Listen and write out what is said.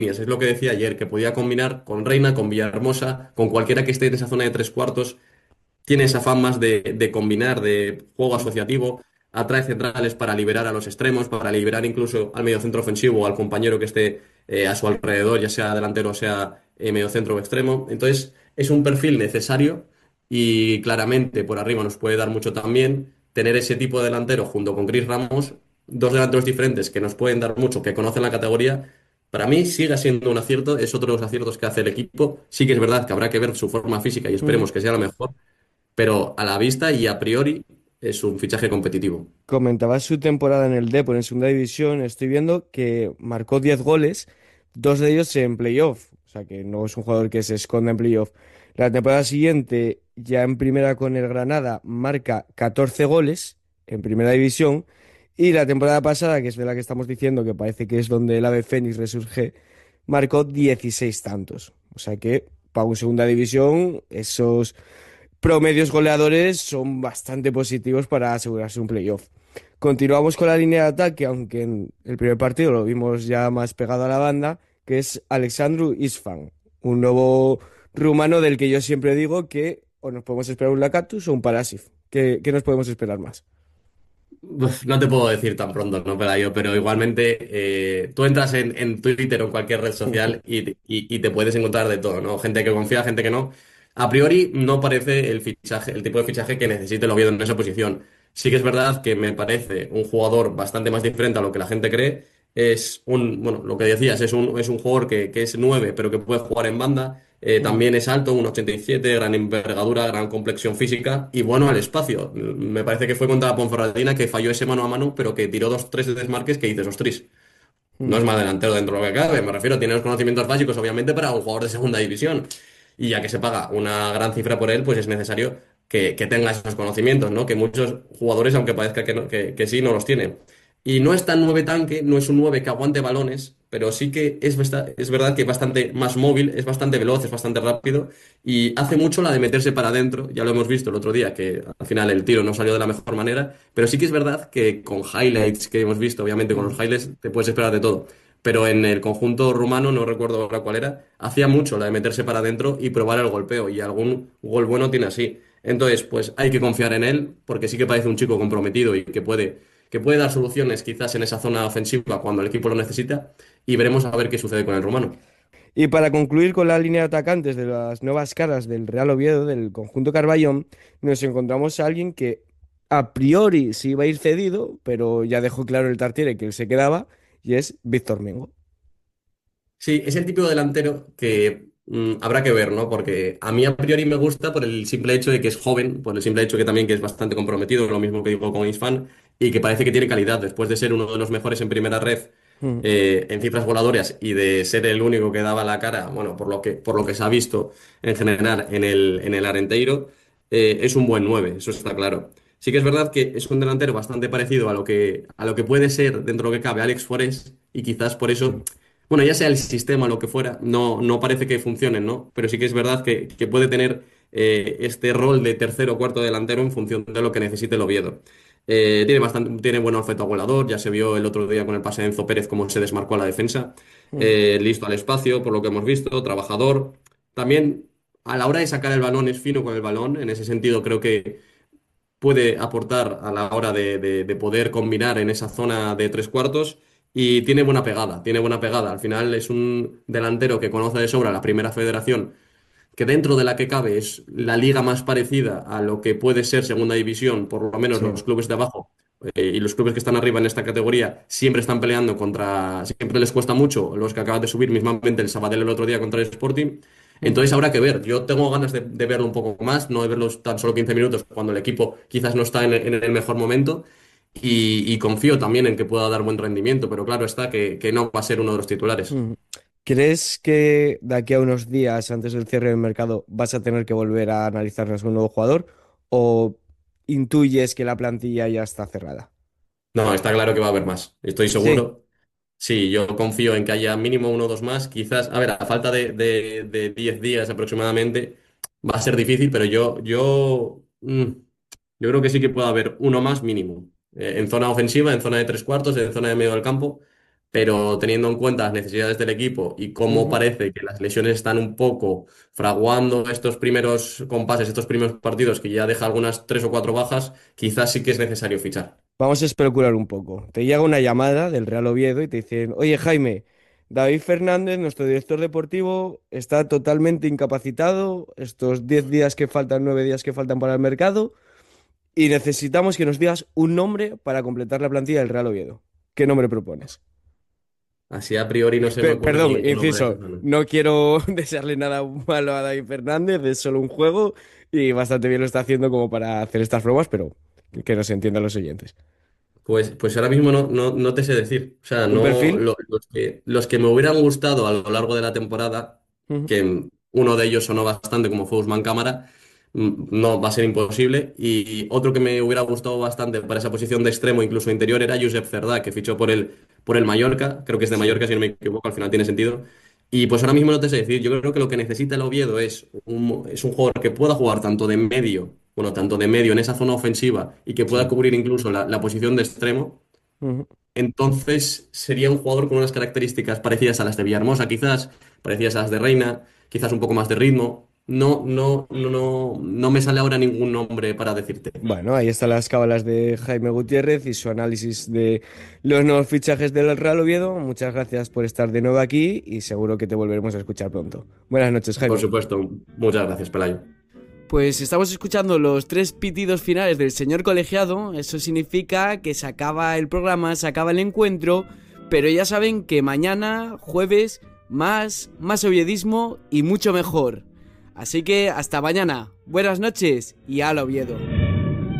Es lo que decía ayer, que podía combinar con Reina, con Villahermosa, con cualquiera que esté en esa zona de tres cuartos. Tiene esa afán más de combinar, de juego asociativo. Atrae centrales para liberar a los extremos, para liberar incluso al mediocentro ofensivo o al compañero que esté a su alrededor, ya sea delantero o sea mediocentro o extremo. Entonces, es un perfil necesario y claramente por arriba nos puede dar mucho también. Tener ese tipo de delantero junto con Chris Ramos, dos delanteros diferentes que nos pueden dar mucho, que conocen la categoría. Para mí sigue siendo un acierto, es otro de los aciertos que hace el equipo. Sí que es verdad que habrá que ver su forma física y Mm. esperemos que sea la mejor, pero a la vista y a priori es un fichaje competitivo. Comentaba su temporada en el Depor en segunda división. Estoy viendo que marcó 10 goles, dos de ellos en playoff. O sea que no es un jugador que se esconda en playoff. La temporada siguiente, ya en primera con el Granada, marca 14 goles en primera división. Y la temporada pasada, que es de la que estamos diciendo, que parece que es donde el ave Fénix resurge, marcó 16 tantos. O sea que para un segunda división, esos promedios goleadores son bastante positivos para asegurarse un playoff. Continuamos con la línea de ataque, aunque en el primer partido lo vimos ya más pegado a la banda, que es Alexandru Isfan, un nuevo rumano del que yo siempre digo que o nos podemos esperar un Lakatus o un Parasif. ¿Qué nos podemos esperar más? Uf, no te puedo decir tan pronto, no, Pelayo, pero igualmente tú entras en Twitter o en cualquier red social y te puedes encontrar de todo, ¿no? Gente que confía, gente que no. A priori no parece el fichaje, el tipo de fichaje que necesite el Oviedo en esa posición. Sí que es verdad que me parece un jugador bastante más diferente a lo que la gente cree. Es un, bueno, lo que decías, es un jugador que es 9 pero que puede jugar en banda. También es alto, 1,87, gran envergadura, gran complexión física y bueno al espacio. Me parece que fue contra la Ponferradina que falló ese mano a mano, pero que tiró dos, tres desmarques que dices, ostras, no es más delantero dentro de lo que cabe. Me refiero, tiene los conocimientos básicos, obviamente, para un jugador de segunda división. Y ya que se paga una gran cifra por él, pues es necesario que tenga esos conocimientos, ¿no? Que muchos jugadores, aunque parezca que, que sí, no los tienen. Y no es tan 9 tanque, no es un 9 que aguante balones, pero sí que es verdad que es bastante más móvil, es bastante veloz, es bastante rápido y hace mucho la de meterse para adentro. Ya lo hemos visto el otro día, que al final el tiro no salió de la mejor manera, pero sí que es verdad que con highlights que hemos visto, obviamente con los highlights te puedes esperar de todo. Pero en el conjunto rumano, no recuerdo ahora cuál era, hacía mucho la de meterse para adentro y probar el golpeo, y algún gol bueno tiene así. Entonces, pues hay que confiar en él, porque sí que parece un chico comprometido y que puede dar soluciones quizás en esa zona ofensiva cuando el equipo lo necesita, y veremos a ver qué sucede con el rumano. Y para concluir con la línea de atacantes de las nuevas caras del Real Oviedo, del conjunto Carballón, nos encontramos a alguien que a priori se iba a ir cedido, pero ya dejó claro el Tartiere que él se quedaba, y es Víctor Mengo. Sí, es el típico delantero que habrá que ver, ¿no? Porque a mí a priori me gusta por el simple hecho de que es joven, por el simple hecho que también que es bastante comprometido, lo mismo que digo con Isfan, y que parece que tiene calidad después de ser uno de los mejores en primera red Mm. en cifras voladoras y de ser el único que daba la cara, bueno, por lo que se ha visto en general en el Arenteiro, es un buen 9, eso está claro. Sí que es verdad que es un delantero bastante parecido a lo que puede ser dentro de lo que cabe Alex Forés y quizás por eso bueno, ya sea el sistema o lo que fuera, no parece que funcionen, ¿no? Pero sí que es verdad que puede tener este rol de tercero o cuarto delantero en función de lo que necesite el Oviedo. Tiene buen olfato goleador, ya se vio el otro día con el pase de Enzo Pérez cómo se desmarcó a la defensa. Mm. Listo al espacio, por lo que hemos visto, trabajador. También a la hora de sacar el balón es fino con el balón, en ese sentido creo que puede aportar a la hora de poder combinar en esa zona de tres cuartos y tiene buena pegada, tiene buena pegada. Al final es un delantero que conoce de sobra la primera federación, que dentro de la que cabe es la liga más parecida a lo que puede ser segunda división, por lo menos Sí. los clubes de abajo. Y los clubes que están arriba en esta categoría siempre están peleando siempre les cuesta mucho, los que acaban de subir, mismamente el Sabadell el otro día contra el Sporting. Mm. Entonces habrá que ver. Yo tengo ganas de verlo un poco más, no de verlos tan solo 15 minutos cuando el equipo quizás no está en el mejor momento. Y confío también en que pueda dar buen rendimiento, pero claro está que no va a ser uno de los titulares. Mm. ¿Crees que de aquí a unos días, antes del cierre del mercado, vas a tener que volver a analizarnos un nuevo jugador? ¿O intuyes que la plantilla ya está cerrada? No, está claro que va a haber más, estoy Sí. seguro. Sí, yo confío en que haya mínimo uno o dos más. Quizás, a ver, a falta de 10 días aproximadamente, va a ser difícil, pero yo creo que sí que puede haber uno más mínimo. En zona ofensiva, en zona de tres cuartos, en zona de medio del campo. pero teniendo en cuenta las necesidades del equipo y cómo Ujú. parece que las lesiones están un poco fraguando estos primeros compases, estos primeros partidos, que ya deja algunas 3 o 4 bajas, quizás sí que es necesario fichar. Vamos a especular un poco. Te llega una llamada del Real Oviedo y te dicen, oye Jaime, David Fernández, nuestro director deportivo, está totalmente incapacitado estos 10 días que faltan, 9 días que faltan para el mercado y necesitamos que nos digas un nombre para completar la plantilla del Real Oviedo. ¿Qué nombre propones? Así a priori no se me ocurre Perdón, ningún nombre de inciso, persona. no quiero desearle nada malo a David Fernández, es solo un juego y bastante bien lo está haciendo como para hacer estas bromas, pero que nos entiendan los oyentes. Pues ahora mismo no te sé decir. O sea, ¿Un no, perfil? los que me hubieran gustado a lo largo de la temporada, Ujú. que uno de ellos sonó bastante, como fue Usman Cámara, no va a ser imposible. Y otro que me hubiera gustado bastante para esa posición de extremo, incluso interior, era Josep Cerdá, que fichó por el Mallorca. Creo que es de Sí. Mallorca, si no me equivoco, al final tiene sentido. Y pues ahora mismo no te sé decir. Yo creo que lo que necesita el Oviedo es un jugador que pueda jugar tanto de medio, bueno, tanto de medio en esa zona ofensiva y que pueda Sí. cubrir incluso la posición de extremo. Ujú. Entonces sería un jugador con unas características parecidas a las de Villahermosa, quizás, parecidas a las de Reina, quizás un poco más de ritmo. No me sale ahora ningún nombre para decirte. Bueno, ahí están las cábalas de Jaime Gutiérrez y su análisis de los nuevos fichajes del Real Oviedo. Muchas gracias por estar de nuevo aquí y seguro que te volveremos a escuchar pronto. Buenas noches, Por Jaime. supuesto, muchas gracias, Pelayo. Pues estamos escuchando los 3 pitidos finales del señor colegiado. Eso significa que se acaba el programa, se acaba el encuentro. Pero ya saben que mañana, jueves, más oviedismo y mucho mejor. Así que hasta mañana. Buenas noches y al Oviedo.